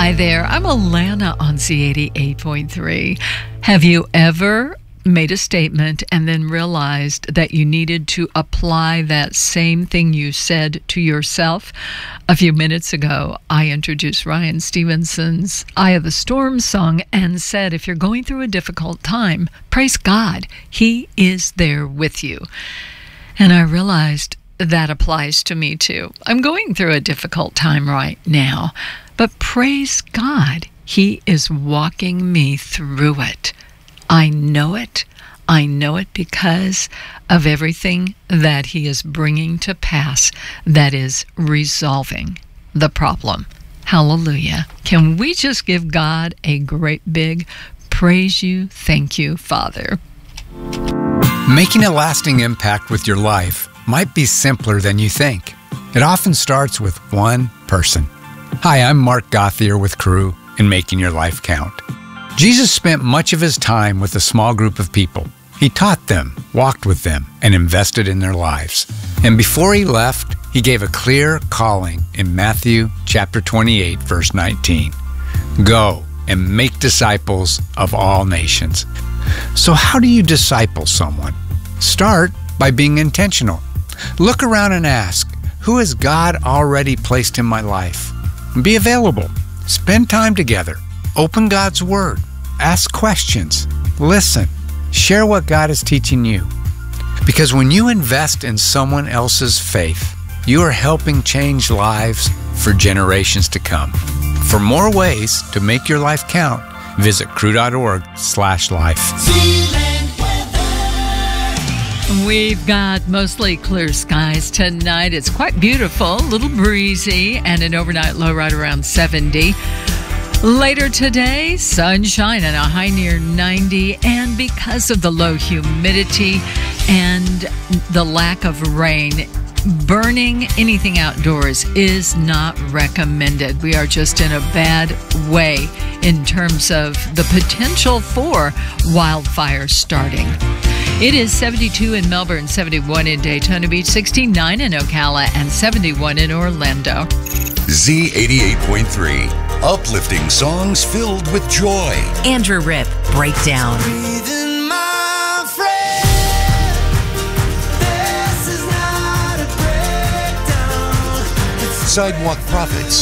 Hi there, I'm Alana on Z88.3. Have you ever made a statement and then realized that you needed to apply that same thing you said to yourself? A few minutes ago, I introduced Ryan Stevenson's Eye of the Storm song and said, if you're going through a difficult time, praise God. He is there with you. And I realized that applies to me too. I'm going through a difficult time right now, but praise God, He is walking me through it. I know it. I know it because of everything that He is bringing to pass that is resolving the problem. Hallelujah. Can we just give God a great big praise you, thank you, Father? Making a lasting impact with your life might be simpler than you think. It often starts with one person. Hi, I'm Mark Gauthier with Cru in Making Your Life Count. Jesus spent much of His time with a small group of people. He taught them, walked with them, and invested in their lives. And before He left, He gave a clear calling in Matthew chapter 28, verse 19. Go and make disciples of all nations. So how do you disciple someone? Start by being intentional. Look around and ask, who has God already placed in my life? Be available. Spend time together. Open God's Word. Ask questions. Listen. Share what God is teaching you. Because when you invest in someone else's faith, you are helping change lives for generations to come. For more ways to make your life count, visit cru.org/life. We've got mostly clear skies tonight. It's quite beautiful, a little breezy, and an overnight low right around 70. Later today, sunshine and a high near 90. And because of the low humidity and the lack of rain, burning anything outdoors is not recommended. We are just in a bad way in terms of the potential for wildfires starting. It is 72 in Melbourne, 71 in Daytona Beach, 69 in Ocala, and 71 in Orlando. Z88.3, uplifting songs filled with joy. Andrew Ripp, Breakdown. Sidewalk Prophets,